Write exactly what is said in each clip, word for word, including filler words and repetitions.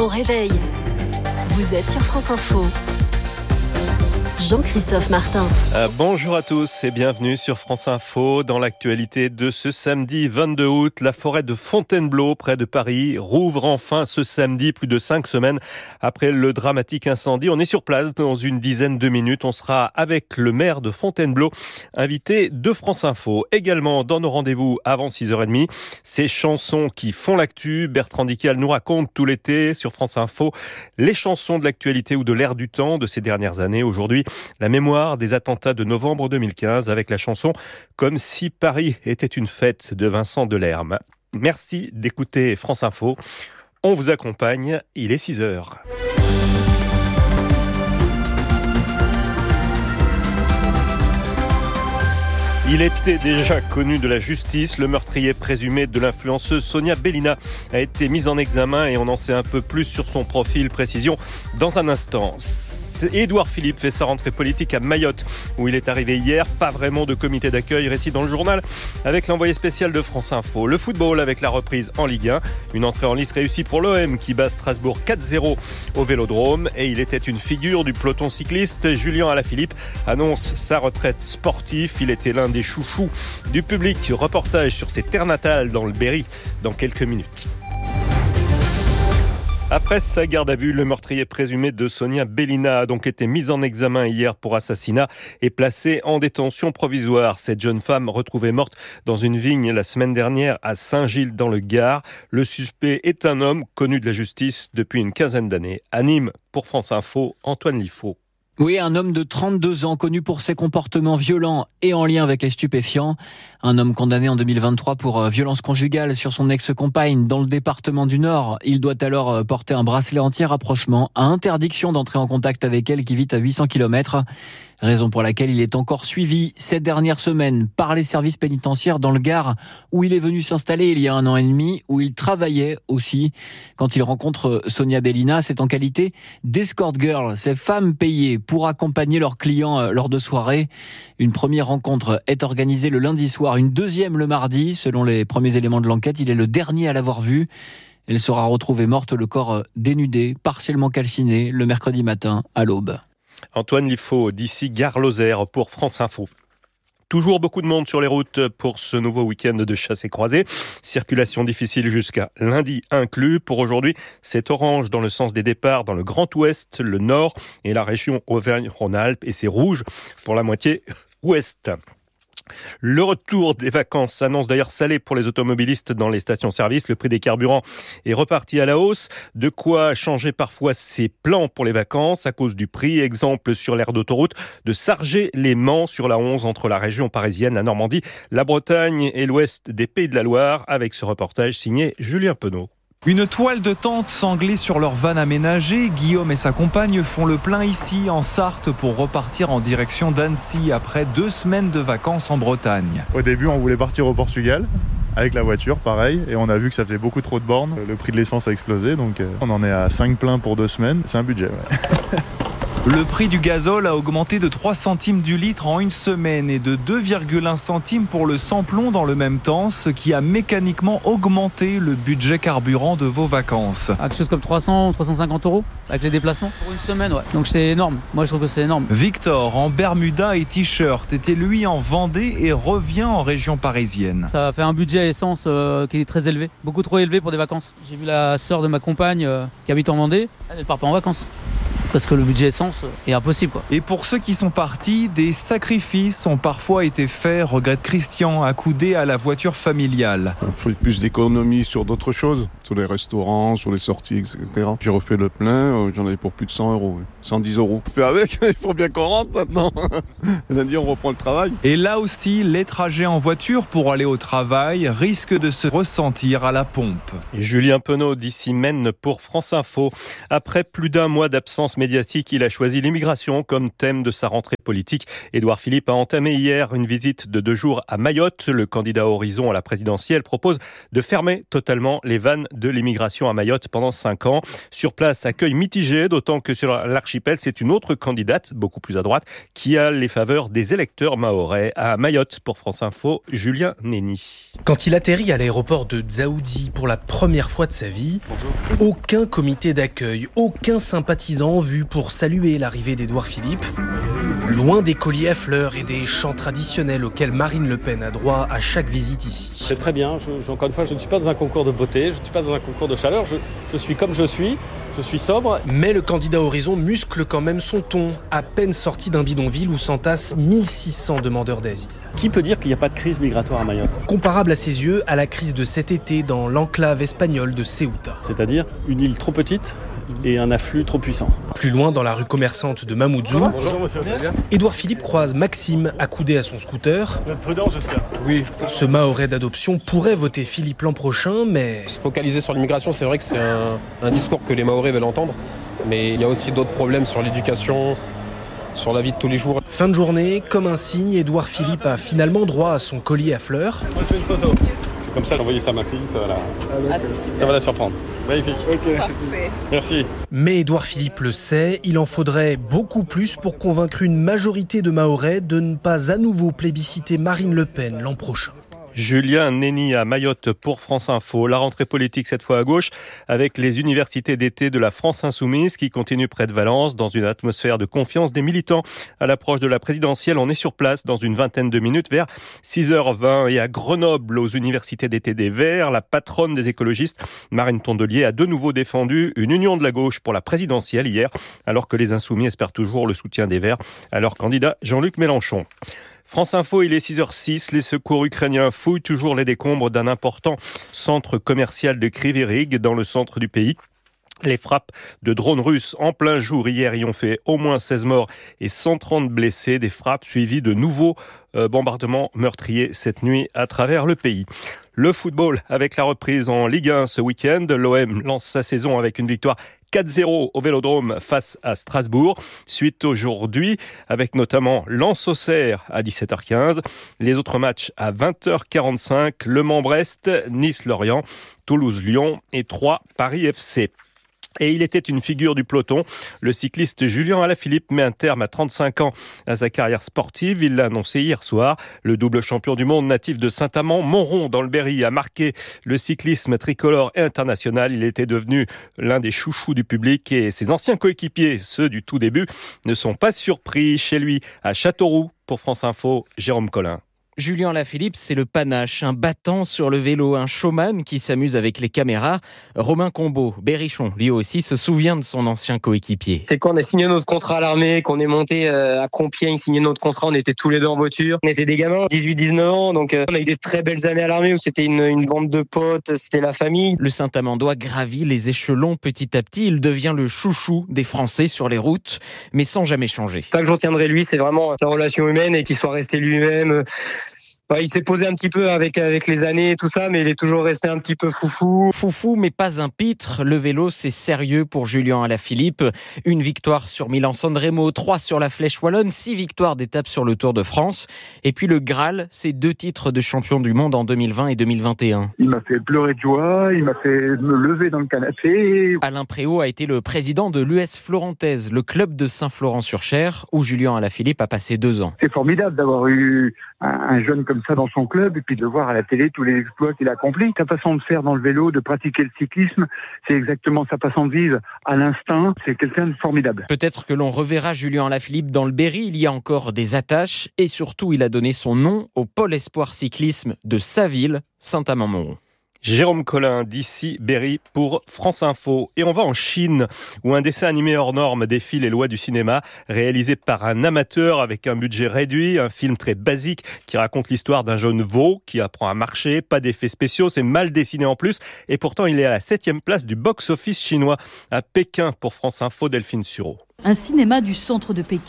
Bon réveil. Vous êtes sur France Info. Jean-Christophe Martin. Euh, bonjour à tous et bienvenue sur France Info. Dans l'actualité de ce samedi vingt-deux août, la forêt de Fontainebleau, près de Paris, rouvre enfin ce samedi, plus de cinq semaines après le dramatique incendie. On est sur place dans une dizaine de minutes. On sera avec le maire de Fontainebleau, invité de France Info. Également, dans nos rendez-vous avant six heures trente, ces chansons qui font l'actu. Bertrand Dical nous raconte tout l'été sur France Info les chansons de l'actualité ou de l'air du temps de ces dernières années. Aujourd'hui, la mémoire des attentats de novembre deux mille quinze avec la chanson « Comme si Paris était une fête » de Vincent Delerme. Merci d'écouter France Info. On vous accompagne, il est six heures. Il était déjà connu de la justice. Le meurtrier présumé de l'influenceuse Sonia Bellina a été mis en examen et on en sait un peu plus sur son profil. Précision dans un instant. Édouard Philippe fait sa rentrée politique à Mayotte, où il est arrivé hier. Pas vraiment de comité d'accueil. Récit dans le journal avec l'envoyé spécial de France Info. Le football avec la reprise en Ligue un. Une entrée en lice réussie pour l'O M qui bat Strasbourg quatre zéro au Vélodrome. Et il était une figure du peloton cycliste. Julien Alaphilippe annonce sa retraite sportive. Il était l'un des chouchous du public. Reportage sur ses terres natales dans le Berry dans quelques minutes. Après sa garde à vue, le meurtrier présumé de Sonia Bellina a donc été mis en examen hier pour assassinat et placé en détention provisoire. Cette jeune femme retrouvée morte dans une vigne la semaine dernière à Saint-Gilles dans le Gard. Le suspect est un homme connu de la justice depuis une quinzaine d'années. À Nîmes, pour France Info, Antoine Liffaut. Oui, un homme de trente-deux ans, connu pour ses comportements violents et en lien avec les stupéfiants. Un homme condamné en deux mille vingt-trois pour violence conjugale sur son ex-compagne dans le département du Nord. Il doit alors porter un bracelet anti-rapprochement à interdiction d'entrer en contact avec elle qui vit à huit cents kilomètres. Raison pour laquelle il est encore suivi cette dernière semaine par les services pénitentiaires dans le Gard, où il est venu s'installer il y a un an et demi, où il travaillait aussi. Quand il rencontre Sonia Bellina, c'est en qualité d'escort girl, ces femmes payées pour accompagner leurs clients lors de soirées. Une première rencontre est organisée le lundi soir, une deuxième le mardi. Selon les premiers éléments de l'enquête, il est le dernier à l'avoir vue. Elle sera retrouvée morte, le corps dénudé, partiellement calciné, le mercredi matin à l'aube. Antoine Liffaut, d'ici Gare-Lozère pour France Info. Toujours beaucoup de monde sur les routes pour ce nouveau week-end de chasse et croisée. Circulation difficile jusqu'à lundi inclus. Pour aujourd'hui, c'est orange dans le sens des départs dans le Grand Ouest, le Nord et la région Auvergne-Rhône-Alpes. Et c'est rouge pour la moitié ouest. Le retour des vacances s'annonce d'ailleurs salé pour les automobilistes dans les stations-service. Le prix des carburants est reparti à la hausse. De quoi changer parfois ses plans pour les vacances à cause du prix. Exemple sur l'aire d'autoroute de Sargé-les-Mans sur la onze entre la région parisienne, la Normandie, la Bretagne et l'ouest des Pays de la Loire. Avec ce reportage signé Julien Penaud. Une toile de tente sanglée sur leur van aménagée. Guillaume et sa compagne font le plein ici, en Sarthe, pour repartir en direction d'Annecy après deux semaines de vacances en Bretagne. Au début, on voulait partir au Portugal avec la voiture, pareil, et on a vu que ça faisait beaucoup trop de bornes. Le prix de l'essence a explosé, donc on en est à cinq pleins pour deux semaines. C'est un budget, ouais. Le prix du gazole a augmenté de trois centimes du litre en une semaine et de deux virgule un centimes pour le sans-plomb dans le même temps, ce qui a mécaniquement augmenté le budget carburant de vos vacances. À quelque chose comme trois cents, trois cent cinquante euros avec les déplacements pour une semaine, ouais. Donc c'est énorme. Moi je trouve que c'est énorme. Victor, en Bermuda et t-shirt, était lui en Vendée et revient en région parisienne. Ça fait un budget essence euh, qui est très élevé, beaucoup trop élevé pour des vacances. J'ai vu la sœur de ma compagne euh, qui habite en Vendée, elle ne part pas en vacances. Parce que le budget essence est impossible, quoi. Et pour ceux qui sont partis, des sacrifices ont parfois été faits, regrette Christian, accoudé à la voiture familiale. Il faut plus d'économies sur d'autres choses, sur les restaurants, sur les sorties, et cetera. J'ai refait le plein, j'en avais pour plus de cent euros, cent dix euros. On fait avec, il faut bien qu'on rentre maintenant. Lundi, on reprend le travail. Et là aussi, les trajets en voiture pour aller au travail risquent de se ressentir à la pompe. Et Julien Penaud d'ici Maine pour France Info. Après plus d'un mois d'absence médiatique, il a choisi l'immigration comme thème de sa rentrée politique. Édouard Philippe a entamé hier une visite de deux jours à Mayotte. Le candidat Horizon à la présidentielle propose de fermer totalement les vannes de l'immigration à Mayotte pendant cinq ans. Sur place, accueil mitigé, d'autant que sur l'archipel, c'est une autre candidate, beaucoup plus à droite, qui a les faveurs des électeurs mahorais. À Mayotte, pour France Info, Julien Néni. Quand il atterrit à l'aéroport de Dzaoudzi pour la première fois de sa vie, Bonjour. Aucun comité d'accueil, aucun sympathisant vu pour saluer l'arrivée d'Édouard Philippe. Loin des colliers à fleurs et des chants traditionnels auxquels Marine Le Pen a droit à chaque visite ici. C'est très bien, je, je, encore une fois, je ne suis pas dans un concours de beauté, je ne suis pas dans un concours de chaleur, je, je suis comme je suis, je suis sobre. Mais le candidat Horizon muscle quand même son ton, à peine sorti d'un bidonville où s'entassent mille six cents demandeurs d'asile. Qui peut dire qu'il n'y a pas de crise migratoire à Mayotte ? Comparable à ses yeux à la crise de cet été dans l'enclave espagnole de Ceuta. C'est-à-dire une île trop petite et un afflux trop puissant. Plus loin, dans la rue commerçante de Mamoudzou, Bonjour, monsieur. Édouard Philippe croise Maxime accoudé à son scooter. Vous êtes prudent, j'espère. Oui. Ce Mahorais d'adoption pourrait voter Philippe l'an prochain, mais... Se focaliser sur l'immigration, c'est vrai que c'est un, un discours que les Mahorais veulent entendre, mais il y a aussi d'autres problèmes sur l'éducation, sur la vie de tous les jours. Fin de journée, comme un signe, Édouard Philippe a finalement droit à son collier à fleurs. Moi, je fais une photo. Comme ça, j'ai envoyé ça à ma fille, ça va la, ah, ça va la surprendre. Magnifique. Okay. Parfait. Merci. Mais Édouard Philippe le sait, il en faudrait beaucoup plus pour convaincre une majorité de Mahorais de ne pas à nouveau plébisciter Marine Le Pen l'an prochain. Julien Néni à Mayotte pour France Info. La rentrée politique cette fois à gauche avec les universités d'été de la France Insoumise qui continuent près de Valence dans une atmosphère de confiance des militants. À l'approche de la présidentielle, on est sur place dans une vingtaine de minutes vers six heures vingt. Et à Grenoble, aux universités d'été des Verts, la patronne des écologistes, Marine Tondelier, a de nouveau défendu une union de la gauche pour la présidentielle hier, alors que les Insoumis espèrent toujours le soutien des Verts à leur candidat Jean-Luc Mélenchon. France Info, il est six heures six. Les secours ukrainiens fouillent toujours les décombres d'un important centre commercial de Kryvyi-Rih dans le centre du pays. Les frappes de drones russes en plein jour hier y ont fait au moins seize morts et cent trente blessés. Des frappes suivies de nouveaux euh, bombardements meurtriers cette nuit à travers le pays. Le football avec la reprise en Ligue un ce week-end. L'O M lance sa saison avec une victoire quatre zéro au Vélodrome face à Strasbourg. Suite aujourd'hui, avec notamment Lens-Auxerre à dix-sept heures quinze. Les autres matchs à vingt heures quarante-cinq, Le Mans-Brest, Nice-Lorient, Toulouse-Lyon et Troyes Paris F C. Et il était une figure du peloton. Le cycliste Julien Alaphilippe met un terme à trente-cinq ans à sa carrière sportive. Il l'a annoncé hier soir. Le double champion du monde natif de Saint-Amand-Montrond dans le Berry a marqué le cyclisme tricolore et international. Il était devenu l'un des chouchous du public et ses anciens coéquipiers, ceux du tout début, ne sont pas surpris chez lui à Châteauroux. Pour France Info, Jérôme Collin. Julien Alaphilippe, c'est le panache, un battant sur le vélo, un showman qui s'amuse avec les caméras. Romain Combeau, Berrichon, lui aussi, se souvient de son ancien coéquipier. C'est quand on a signé notre contrat à l'armée, qu'on est monté à Compiègne, signé notre contrat, on était tous les deux en voiture. On était des gamins, dix-huit dix-neuf ans, donc on a eu des très belles années à l'armée où c'était une, une bande de potes, c'était la famille. Le Saint-Amandois gravit les échelons petit à petit, il devient le chouchou des Français sur les routes, mais sans jamais changer. Ça que je retiendrai de lui, c'est vraiment la relation humaine et qu'il soit resté lui-même. Il s'est posé un petit peu avec, avec les années et tout ça, mais il est toujours resté un petit peu foufou. Foufou, mais pas un pitre. Le vélo, c'est sérieux pour Julien Alaphilippe. Une victoire sur Milan-San Remo, trois sur la Flèche Wallonne, six victoires d'étape sur le Tour de France. Et puis le Graal, c'est deux titres de champion du monde en deux mille vingt et deux mille vingt et un. Il m'a fait pleurer de joie, il m'a fait me lever dans le canapé. Alain Préau a été le président de l'U S Florantaise, le club de Saint-Florent-sur-Cher, où Julien Alaphilippe a passé deux ans. C'est formidable d'avoir eu un, un jeune comme ça dans son club et puis de le voir à la télé tous les exploits qu'il a accomplis. Sa façon de faire dans le vélo, de pratiquer le cyclisme, c'est exactement sa façon de vivre à l'instinct. C'est quelqu'un de formidable. Peut-être que l'on reverra Julien Alaphilippe dans le Berry. Il y a encore des attaches et surtout il a donné son nom au pôle espoir cyclisme de sa ville, Saint-Amand-Montrond. Jérôme Collin d'ici Berry pour France Info. Et on va en Chine où un dessin animé hors norme défie les lois du cinéma, réalisé par un amateur avec un budget réduit, un film très basique qui raconte l'histoire d'un jeune veau qui apprend à marcher, pas d'effets spéciaux, c'est mal dessiné en plus et pourtant il est à la septième place du box-office chinois à Pékin. Pour France Info, Delphine Sureau. Un cinéma du centre de Pékin.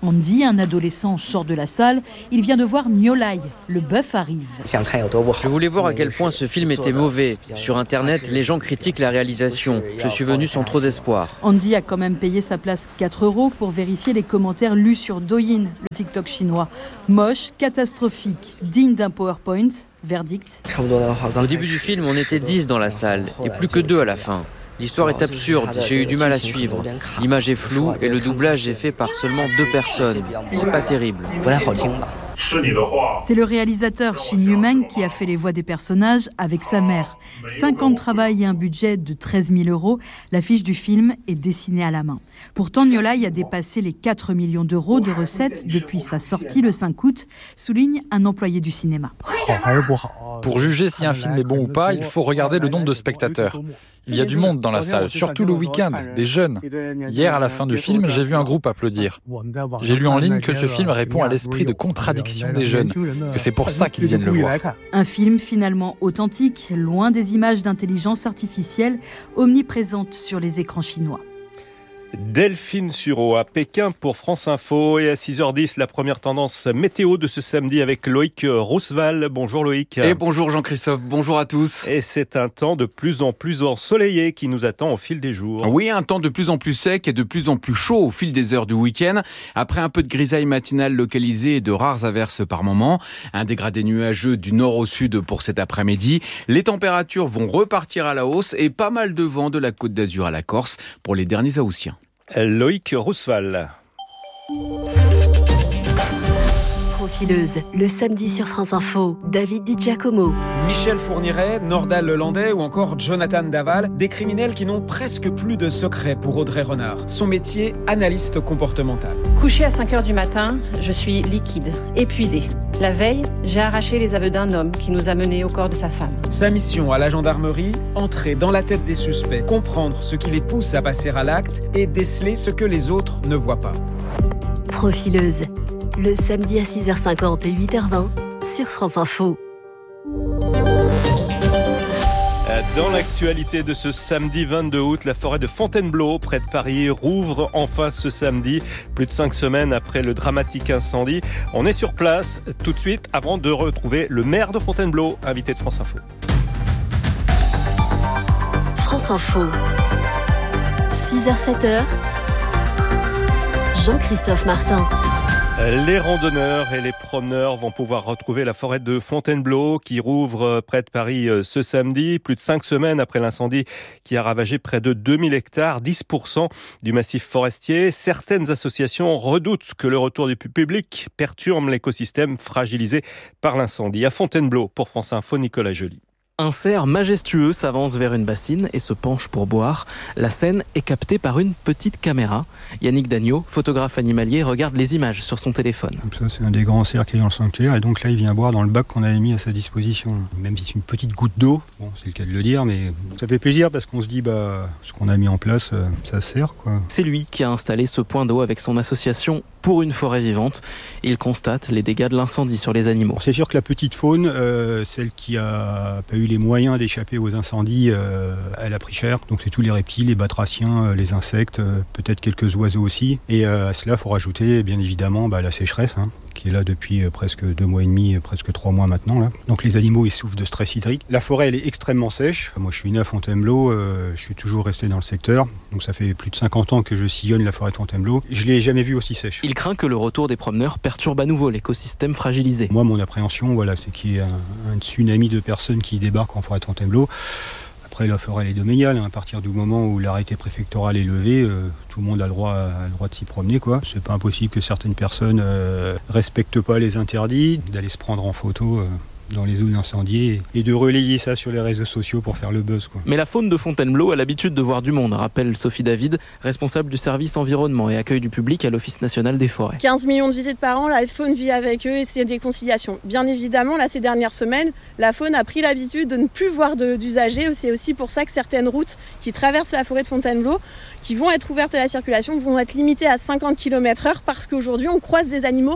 Andy, un adolescent, sort de la salle. Il vient de voir New Lai. Le bœuf arrive. Je voulais voir à quel point ce film était mauvais. Sur Internet, les gens critiquent la réalisation. Je suis venu sans trop d'espoir. Andy a quand même payé sa place quatre euros pour vérifier les commentaires lus sur Douyin, le TikTok chinois. Moche, catastrophique, digne d'un PowerPoint. Verdict. Au début du film, on était dix dans la salle, et plus que deux à la fin. L'histoire est absurde, j'ai eu du mal à suivre. L'image est floue et le doublage est fait par seulement deux personnes. C'est pas terrible. C'est le réalisateur Shin Yu-meng qui a fait les voix des personnages avec sa mère. cinq ans de travail et un budget de treize mille euros. L'affiche du film est dessinée à la main. Pourtant, New Lai a dépassé les quatre millions d'euros de recettes depuis sa sortie le cinq août, souligne un employé du cinéma. Pour juger si un film est bon ou pas, il faut regarder le nombre de spectateurs. Il y a du monde dans la salle, surtout le week-end, des jeunes. Hier, à la fin du film, j'ai vu un groupe applaudir. J'ai lu en ligne que ce film répond à l'esprit de contradiction des jeunes, que c'est pour ça qu'ils viennent le voir. Un film finalement authentique, loin des images d'intelligence artificielle omniprésentes sur les écrans chinois. Delphine Sureau à Pékin pour France Info et à six heures dix, la première tendance météo de ce samedi avec Loïc Rousseval. Bonjour Loïc. Et bonjour Jean-Christophe, bonjour à tous. Et c'est un temps de plus en plus ensoleillé qui nous attend au fil des jours. Oui, un temps de plus en plus sec et de plus en plus chaud au fil des heures du week-end. Après un peu de grisaille matinale localisée et de rares averses par moment, un dégradé nuageux du nord au sud pour cet après-midi. Les températures vont repartir à la hausse et pas mal de vent de la Côte d'Azur à la Corse pour les derniers Haussiens. Loïc Rousseval. Profileuse, le samedi sur France Info, David Di Giacomo. Michel Fourniret, Nordal Lelandais ou encore Jonathan Daval, des criminels qui n'ont presque plus de secret pour Audrey Renard. Son métier, analyste comportemental. Couché à cinq heures du matin, je suis liquide, épuisée. La veille, j'ai arraché les aveux d'un homme qui nous a menés au corps de sa femme. Sa mission à la gendarmerie, entrer dans la tête des suspects, comprendre ce qui les pousse à passer à l'acte et déceler ce que les autres ne voient pas. Profileuse, le samedi à six heures cinquante et huit heures vingt sur France Info. Dans l'actualité de ce samedi vingt-deux août, la forêt de Fontainebleau, près de Paris, rouvre enfin ce samedi, plus de cinq semaines après le dramatique incendie. On est sur place tout de suite avant de retrouver le maire de Fontainebleau, invité de France Info. France Info, six heures sept heures, Jean-Christophe Martin. Les randonneurs et les promeneurs vont pouvoir retrouver la forêt de Fontainebleau qui rouvre près de Paris ce samedi, plus de cinq semaines après l'incendie qui a ravagé près de deux mille hectares, dix pour cent du massif forestier. Certaines associations redoutent que le retour du public perturbe l'écosystème fragilisé par l'incendie. À Fontainebleau, pour France Info, Nicolas Joly. Un cerf majestueux s'avance vers une bassine et se penche pour boire. La scène est captée par une petite caméra. Yannick Dagneau, photographe animalier, regarde les images sur son téléphone. Ça, c'est un des grands cerfs qui est dans le sanctuaire et donc là il vient boire dans le bac qu'on avait mis à sa disposition. Même si c'est une petite goutte d'eau, bon, c'est le cas de le dire, mais ça fait plaisir parce qu'on se dit bah ce qu'on a mis en place, ça sert quoi. C'est lui qui a installé ce point d'eau avec son association Pour une forêt vivante. Il constate les dégâts de l'incendie sur les animaux. C'est sûr que la petite faune, euh, celle qui a pas eu les moyens d'échapper aux incendies, euh, elle a pris cher. Donc c'est tous les reptiles, les batraciens, euh, les insectes, euh, peut-être quelques oiseaux aussi. Et euh, à cela, il faut rajouter bien évidemment bah, la sécheresse, hein, qui est là depuis euh, presque deux mois et demi, euh, presque trois mois maintenant. Là. Donc les animaux, ils souffrent de stress hydrique. La forêt, elle est extrêmement sèche. Moi, je suis né à Fontainebleau, euh, je suis toujours resté dans le secteur. Donc ça fait plus de cinquante ans que je sillonne la forêt de Fontainebleau. Je l'ai jamais vue aussi sèche. Il craint que le retour des promeneurs perturbe à nouveau l'écosystème fragilisé. Moi, mon appréhension, voilà, c'est qu'il y ait un, un tsunami de personnes qui débarquent en forêt de Fontainebleau. Après, la forêt elle est domaniale. Hein. À partir du moment où l'arrêté préfectoral est levé, euh, tout le monde a le droit, a le droit de s'y promener, quoi. C'est pas impossible que certaines personnes euh, respectent pas les interdits, d'aller se prendre en photo. Euh, dans les zones incendiées et de relayer ça sur les réseaux sociaux pour faire le buzz, quoi. Mais la faune de Fontainebleau a l'habitude de voir du monde, rappelle Sophie David, responsable du service environnement et accueil du public à l'Office national des forêts. quinze millions de visites par an, la faune vit avec eux et c'est des conciliations. Bien évidemment, là, ces dernières semaines, la faune a pris l'habitude de ne plus voir de, d'usagers. C'est aussi pour ça que certaines routes qui traversent la forêt de Fontainebleau, qui vont être ouvertes à la circulation, vont être limitées à cinquante kilomètres heure parce qu'aujourd'hui, on croise des animaux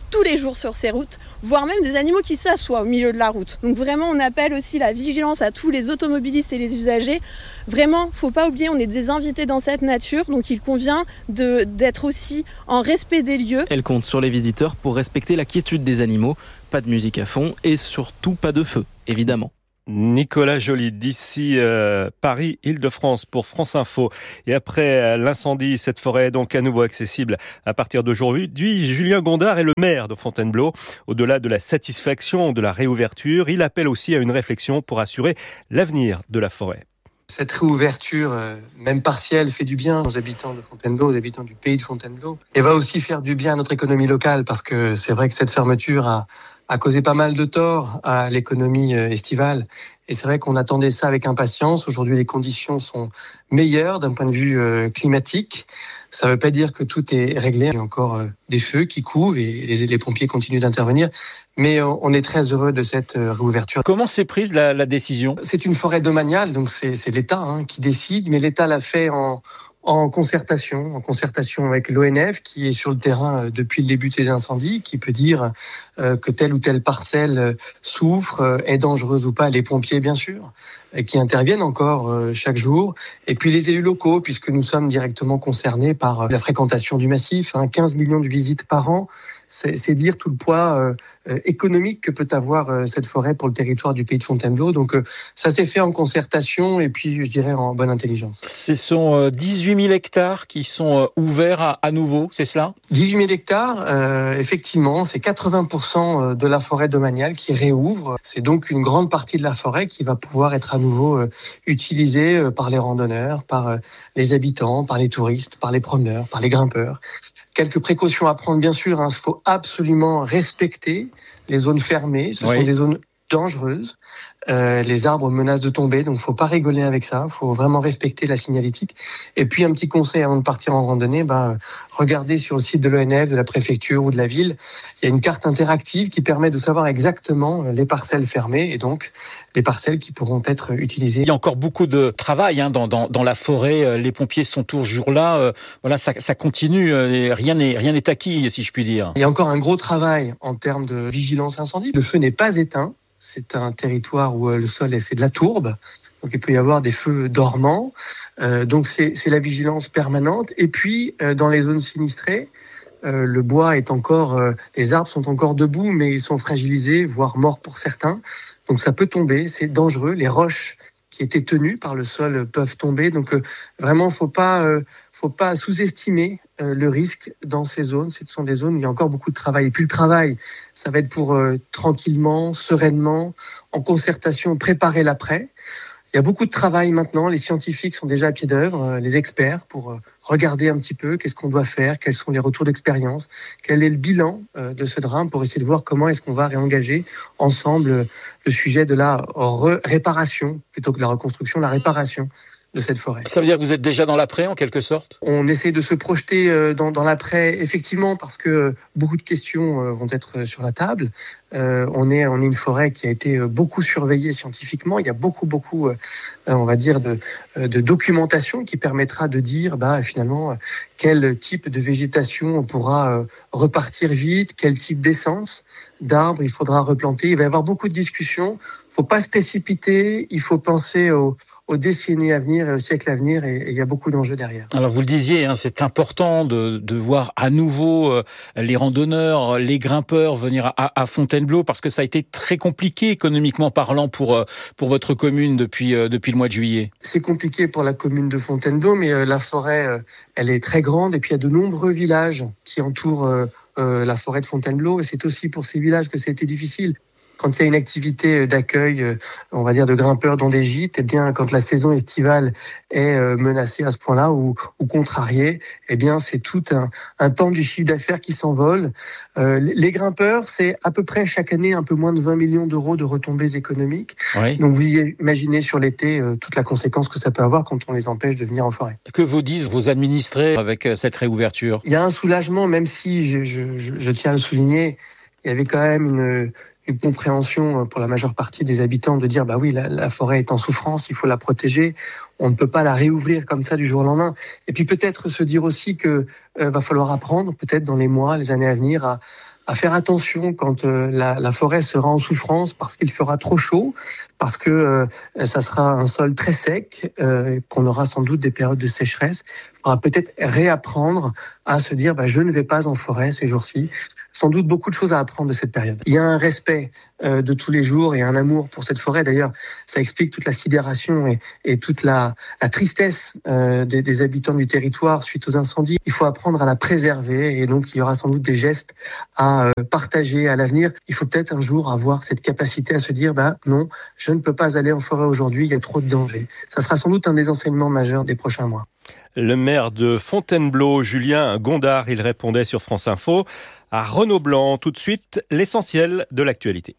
tous les jours sur ces routes, voire même des animaux qui s'assoient au milieu de la route. Donc vraiment, on appelle aussi la vigilance à tous les automobilistes et les usagers. Vraiment, faut pas oublier, on est des invités dans cette nature, donc il convient de, d'être aussi en respect des lieux. Elle compte sur les visiteurs pour respecter la quiétude des animaux. Pas de musique à fond et surtout pas de feu, évidemment. Nicolas Joly, d'ici euh, Paris, Île-de-France pour France Info. Et après euh, l'incendie, cette forêt est donc à nouveau accessible à partir d'aujourd'hui. Julien Gondard est le maire de Fontainebleau. Au-delà de la satisfaction de la réouverture, il appelle aussi à une réflexion pour assurer l'avenir de la forêt. Cette réouverture, euh, même partielle, fait du bien aux habitants de Fontainebleau, aux habitants du pays de Fontainebleau, et va aussi faire du bien à notre économie locale, parce que c'est vrai que cette fermeture a, a causé pas mal de tort à l'économie euh, estivale. Et c'est vrai qu'on attendait ça avec impatience. Aujourd'hui, les conditions sont meilleures d'un point de vue euh, climatique. Ça ne veut pas dire que tout est réglé. Il y a encore euh, des feux qui couvent et les, les pompiers continuent d'intervenir. Mais euh, on est très heureux de cette euh, réouverture. Comment s'est prise la, la décision ? C'est une forêt domaniale, donc c'est, c'est l'État hein, qui décide. Mais l'État l'a fait en... en concertation, en concertation avec l'O N F qui est sur le terrain depuis le début de ces incendies, qui peut dire euh, que telle ou telle parcelle souffre, euh, est dangereuse ou pas, les pompiers bien sûr, et qui interviennent encore euh, chaque jour, et puis les élus locaux, puisque nous sommes directement concernés par euh, la fréquentation du massif, hein, quinze millions de visites par an. C'est, c'est dire tout le poids euh, euh, économique que peut avoir euh, cette forêt pour le territoire du pays de Fontainebleau. Donc euh, ça s'est fait en concertation et puis je dirais en bonne intelligence. Ce sont euh, dix-huit mille hectares qui sont euh, ouverts à, à nouveau, c'est cela ? dix-huit mille hectares, euh, effectivement, c'est quatre-vingts pour cent de la forêt domaniale qui réouvre. C'est donc une grande partie de la forêt qui va pouvoir être à nouveau euh, utilisée euh, par les randonneurs, par euh, les habitants, par les touristes, par les promeneurs, par les grimpeurs. Quelques précautions à prendre, bien sûr. Il faut absolument respecter les zones fermées. Ce oui. sont des zones dangereuses. Euh, les arbres menacent de tomber, donc il ne faut pas rigoler avec ça. Il faut vraiment respecter la signalétique. Et puis, un petit conseil avant de partir en randonnée, bah, regardez sur le site de l'O N F, de la préfecture ou de la ville. Il y a une carte interactive qui permet de savoir exactement les parcelles fermées et donc les parcelles qui pourront être utilisées. Il y a encore beaucoup de travail hein, dans, dans, dans la forêt. Les pompiers sont toujours là. Euh, voilà, ça, ça continue. Euh, rien n'est, rien n'est acquis, si je puis dire. Il y a encore un gros travail en termes de vigilance incendie. Le feu n'est pas éteint. C'est un territoire où le sol, c'est de la tourbe, donc il peut y avoir des feux dormants. Euh, donc c'est, c'est la vigilance permanente. Et puis, euh, dans les zones sinistrées, euh, le bois est encore, euh, les arbres sont encore debout, mais ils sont fragilisés, voire morts pour certains. Donc ça peut tomber, c'est dangereux. Les roches qui étaient tenues par le sol peuvent tomber. Donc euh, vraiment, faut pas, euh, faut pas sous-estimer euh, le risque dans ces zones. Ce sont des zones où il y a encore beaucoup de travail. Et puis le travail, ça va être pour euh, tranquillement, sereinement, en concertation, préparer l'après. Il y a beaucoup de travail maintenant. Les scientifiques sont déjà à pied d'œuvre, euh, les experts, pour euh, regarder un petit peu qu'est-ce qu'on doit faire, quels sont les retours d'expérience, quel est le bilan euh, de ce drame pour essayer de voir comment est-ce qu'on va réengager ensemble euh, le sujet de la re- réparation, plutôt que de la reconstruction, la réparation de cette forêt. Ça veut dire que vous êtes déjà dans l'après, en quelque sorte ? On essaie de se projeter euh, dans, dans l'après, effectivement, parce que beaucoup de questions euh, vont être sur la table. Euh, on est, on est une forêt qui a été beaucoup surveillée scientifiquement. Il y a beaucoup, beaucoup, euh, on va dire, de, de documentation qui permettra de dire, bah, finalement, quel type de végétation on pourra euh, repartir vite, quel type d'essence d'arbres il faudra replanter. Il va y avoir beaucoup de discussions. Il ne faut pas se précipiter. Il faut penser au aux décennies à venir et au siècle à venir, et il y a beaucoup d'enjeux derrière. Alors vous le disiez, hein, c'est important de, de voir à nouveau euh, les randonneurs, les grimpeurs venir à, à Fontainebleau, parce que ça a été très compliqué économiquement parlant pour, euh, pour votre commune depuis, euh, depuis le mois de juillet. C'est compliqué pour la commune de Fontainebleau, mais euh, la forêt, euh, elle est très grande, et puis il y a de nombreux villages qui entourent euh, euh, la forêt de Fontainebleau, et c'est aussi pour ces villages que ça a été difficile. Quand il y a une activité d'accueil, on va dire de grimpeurs dans des gîtes, eh bien, quand la saison estivale est menacée à ce point-là ou, ou contrariée, eh bien, c'est tout un, un pan du chiffre d'affaires qui s'envole. Euh, les grimpeurs, c'est à peu près chaque année un peu moins de vingt millions d'euros de retombées économiques. Oui. Donc, vous imaginez sur l'été euh, toute la conséquence que ça peut avoir quand on les empêche de venir en forêt. Que vous disent vos administrés avec cette réouverture ? Il y a un soulagement, même si je, je, je, je tiens à le souligner, il y avait quand même une... une compréhension pour la majeure partie des habitants de dire bah oui, la, la forêt est en souffrance, il faut la protéger, on ne peut pas la réouvrir comme ça du jour au lendemain. Et puis peut-être se dire aussi que euh, va falloir apprendre peut-être dans les mois, les années à venir à, à faire attention quand euh, la, la forêt sera en souffrance parce qu'il fera trop chaud, parce que euh, ça sera un sol très sec, euh, qu'on aura sans doute des périodes de sécheresse. Il faudra peut-être réapprendre à se dire bah, je ne vais pas en forêt ces jours-ci. Sans doute beaucoup de choses à apprendre de cette période. Il y a un respect euh, de tous les jours et un amour pour cette forêt. D'ailleurs, ça explique toute la sidération et, et toute la, la tristesse euh, des, des habitants du territoire suite aux incendies. Il faut apprendre à la préserver et donc il y aura sans doute des gestes à euh, partager à l'avenir. Il faut peut-être un jour avoir cette capacité à se dire bah, non, je ne peux pas aller en forêt aujourd'hui, il y a trop de dangers. Ça sera sans doute un des enseignements majeurs des prochains mois. Le maire de Fontainebleau, Julien Gondard, il répondait sur France Info à Renaud Blanc. Tout de suite, l'essentiel de l'actualité.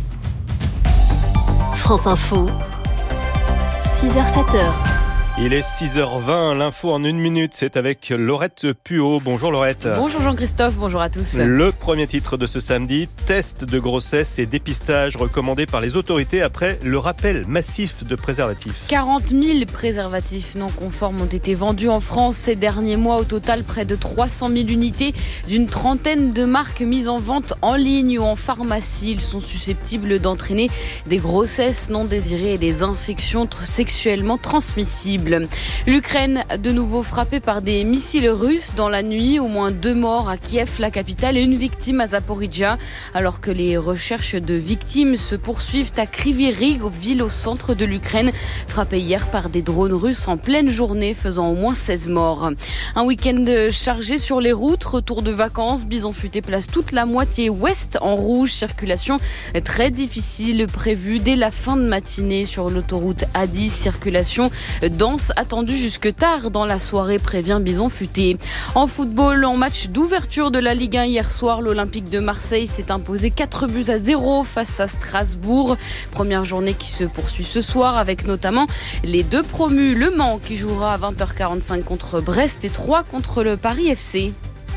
France Info, six heures sept heures. Il est six heures vingt, l'info en une minute, c'est avec Laurette Puot. Bonjour Laurette. Bonjour Jean-Christophe, bonjour à tous. Le premier titre de ce samedi, test de grossesse et dépistage recommandé par les autorités après le rappel massif de préservatifs. quarante mille préservatifs non conformes ont été vendus en France ces derniers mois. Au total, près de trois cent mille unités d'une trentaine de marques mises en vente en ligne ou en pharmacie. Ils sont susceptibles d'entraîner des grossesses non désirées et des infections sexuellement transmissibles. L'Ukraine, de nouveau frappée par des missiles russes dans la nuit. Au moins deux morts à Kiev, la capitale, et une victime à Zaporizhzhia. Alors que les recherches de victimes se poursuivent à Kryvyi Rih, ville au centre de l'Ukraine, frappée hier par des drones russes en pleine journée, faisant au moins seize morts. Un week-end chargé sur les routes, retour de vacances. Bison Futé place toute la moitié ouest en rouge. Circulation très difficile prévue dès la fin de matinée sur l'autoroute A dix. Circulation dans attendu jusque tard dans la soirée, prévient Bison Futé. En football, en match d'ouverture de la Ligue un hier soir, l'Olympique de Marseille s'est imposé quatre buts à zéro face à Strasbourg. Première journée qui se poursuit ce soir avec notamment les deux promus, Le Mans qui jouera à vingt heures quarante-cinq contre Brest et Troyes contre le Paris F C.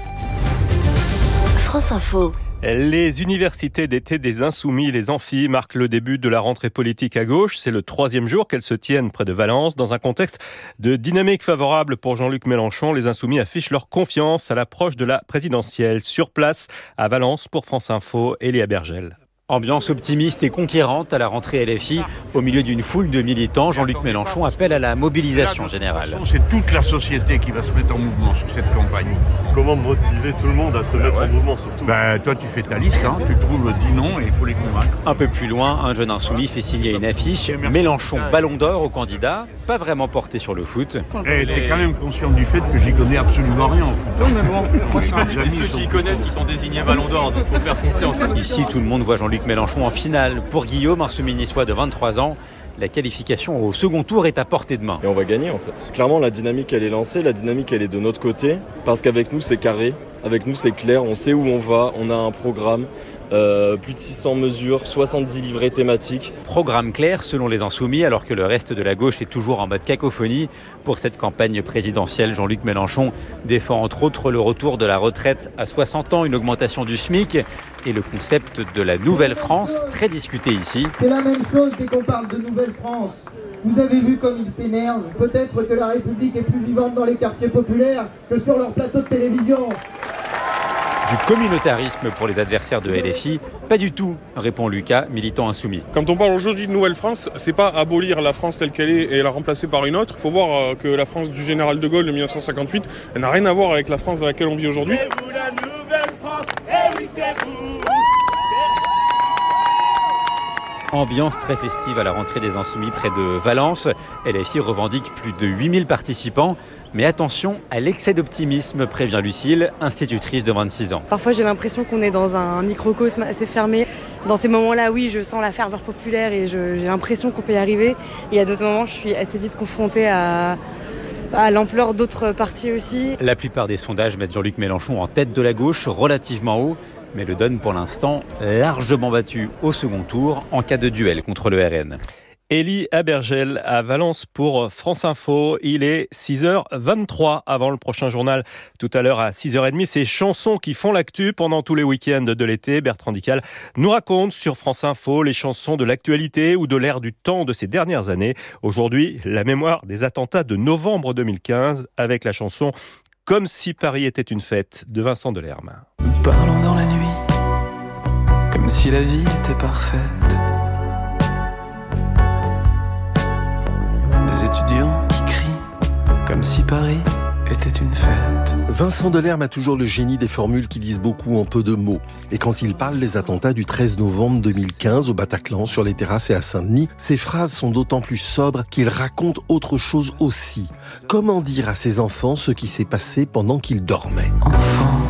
France Info. Les universités d'été des Insoumis, les Amphis, marquent le début de la rentrée politique à gauche. C'est le troisième jour qu'elles se tiennent près de Valence. Dans un contexte de dynamique favorable pour Jean-Luc Mélenchon, les Insoumis affichent leur confiance à l'approche de la présidentielle. Sur place, à Valence, pour France Info, Elia Bergel. Ambiance optimiste et conquérante à la rentrée L F I. Au milieu d'une foule de militants, Jean-Luc Mélenchon appelle à la mobilisation générale. C'est toute la société qui va se mettre en mouvement sur cette campagne. Comment motiver tout le monde à se ben mettre ouais. en mouvement surtout ben, toi tu fais ta liste, hein, tu trouves dix noms et il faut les convaincre. Un peu plus loin, un jeune insoumis fait signer une affiche. Mélenchon, ballon d'or au candidat, pas vraiment porté sur le foot. Et t'es quand même conscient du fait que j'y connais absolument rien en foot. Non mais bon, moi je ceux qui y connaissent qui sont désignés ballon d'or, donc faut faire confiance. Ici tout le monde voit Jean-Luc Mélenchon en finale. Pour Guillaume, un semi-niçois de vingt-trois ans, la qualification au second tour est à portée de main. Et on va gagner en fait. Clairement la dynamique elle est lancée, la dynamique elle est de notre côté, parce qu'avec nous c'est carré, avec nous c'est clair, on sait où on va, on a un programme, euh, plus de six cents mesures, soixante-dix livrets thématiques. Programme clair selon les Insoumis, alors que le reste de la gauche est toujours en mode cacophonie. Pour cette campagne présidentielle, Jean-Luc Mélenchon défend entre autres le retour de la retraite à soixante ans, une augmentation du SMIC et le concept de la Nouvelle France, très discuté ici. C'est la même chose dès qu'on parle de Nouvelle France. Vous avez vu comme ils s'énervent. Peut-être que la République est plus vivante dans les quartiers populaires que sur leur plateau de télévision. Du communautarisme pour les adversaires de L F I, pas du tout, répond Lucas, militant insoumis. Quand on parle aujourd'hui de Nouvelle France, c'est pas abolir la France telle qu'elle est et la remplacer par une autre. Il faut voir que la France du général de Gaulle de dix-neuf cent cinquante-huit, elle n'a rien à voir avec la France dans laquelle on vit aujourd'hui. C'est vous la Nouvelle France, et oui c'est vous. Ambiance très festive à la rentrée des Insoumis près de Valence. L F I revendique plus de huit mille participants. Mais attention à l'excès d'optimisme, prévient Lucille, institutrice de vingt-six ans. Parfois j'ai l'impression qu'on est dans un microcosme assez fermé. Dans ces moments-là, oui, je sens la ferveur populaire et je, j'ai l'impression qu'on peut y arriver. Et à d'autres moments, je suis assez vite confrontée à... à l'ampleur d'autres partis aussi. La plupart des sondages mettent Jean-Luc Mélenchon en tête de la gauche, relativement haut, mais le donne pour l'instant largement battu au second tour en cas de duel contre le R N. Elie Abergel à Valence pour France Info. Il est six heures vingt-trois avant le prochain journal. Tout à l'heure à six heures trente, ces chansons qui font l'actu pendant tous les week-ends de l'été. Bertrand Dical nous raconte sur France Info les chansons de l'actualité ou de l'air du temps de ces dernières années. Aujourd'hui, la mémoire des attentats de novembre deux mille quinze avec la chanson « Comme si Paris était une fête » de Vincent Delerme. Nous parlons dans la nuit comme si la vie était parfaite. Des étudiants qui crient, comme si Paris était une fête. Vincent Delerme a toujours le génie des formules qui disent beaucoup en peu de mots. Et quand il parle des attentats du treize novembre deux mille quinze au Bataclan, sur les terrasses et à Saint-Denis, ses phrases sont d'autant plus sobres qu'il raconte autre chose aussi. Comment dire à ses enfants ce qui s'est passé pendant qu'ils dormaient ? Enfant,